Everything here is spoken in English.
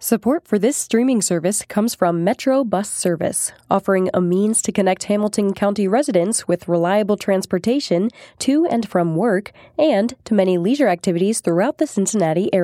Support for this streaming service comes from Metro Bus Service, offering a means to connect Hamilton County residents with reliable transportation to and from work and to many leisure activities throughout the Cincinnati area.